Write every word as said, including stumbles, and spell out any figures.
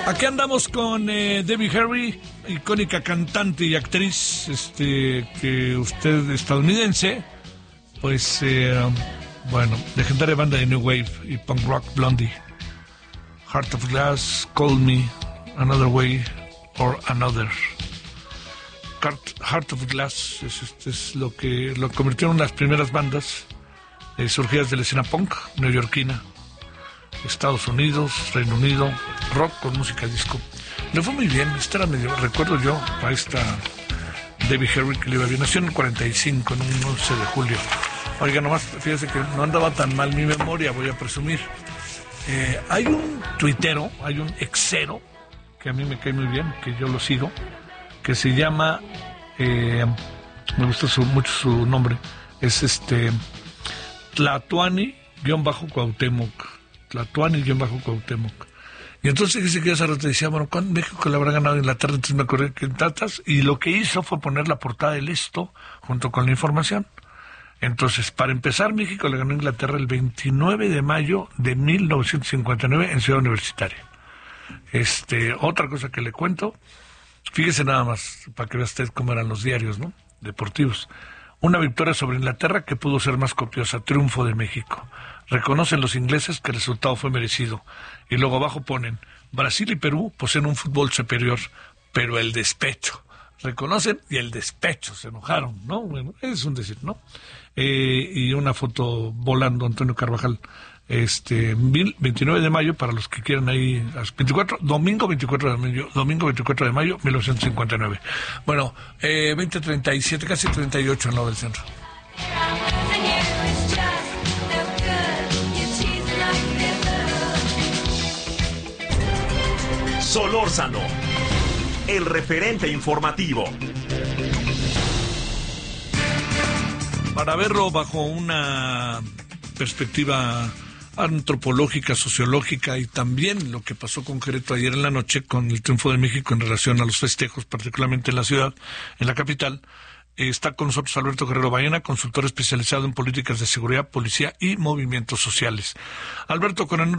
Aquí andamos con eh, Debbie Harry, icónica cantante y actriz, este, que usted estadounidense, pues, eh, bueno, legendaria banda de New Wave y punk rock Blondie. Heart of Glass, Call Me, Another Way or Another. Heart, Heart of Glass es, es, es lo que lo convirtieron en las primeras bandas eh, surgidas de la escena punk neoyorquina. Estados Unidos, Reino Unido, rock con música disco. Le fue muy bien, esta era medio, recuerdo yo, a esta Debbie Harry que le iba bien. Nació en el cuarenta y cinco, en un once de julio. Oiga, nomás, fíjese que no andaba tan mal mi memoria, voy a presumir. Eh, hay un tuitero, hay un exero, que a mí me cae muy bien, que yo lo sigo, que se llama, eh, me gusta su, mucho su nombre, es este, Tlatuani-Cuauhtémoc. Tlatuani-Cuauhtémoc. Y entonces dice que esa rato decía, bueno, ¿cuándo México le habrá ganado a Inglaterra? Entonces me acordé que en Tatas, y lo que hizo fue poner la portada del esto junto con la información. Entonces, para empezar, México le ganó a Inglaterra el veintinueve de mayo de mil novecientos cincuenta y nueve en Ciudad Universitaria. Este, otra cosa que le cuento, fíjese nada más, para que vea usted cómo eran los diarios, ¿no? Deportivos. Una victoria sobre Inglaterra que pudo ser más copiosa, triunfo de México. Reconocen los ingleses que el resultado fue merecido. Y luego abajo ponen, Brasil y Perú poseen un fútbol superior, pero el despecho. Reconocen y el despecho, se enojaron, ¿no? Bueno, es un decir, ¿no? Eh, y una foto volando Antonio Carvajal, este, veintinueve de mayo, para los que quieran ahí, veinticuatro, domingo veinticuatro de mayo, domingo veinticuatro de mayo, mil novecientos cincuenta y nueve. Bueno, eh, veinte treinta y siete, casi treinta y ocho en lo del centro. Solórzano, el referente informativo. Para verlo bajo una perspectiva antropológica, sociológica, y también lo que pasó con Querétaro ayer en la noche con el triunfo de México en relación a los festejos, particularmente en la ciudad, en la capital, está con nosotros Alberto Guerrero Baena, consultor especializado en políticas de seguridad, policía y movimientos sociales. Alberto, con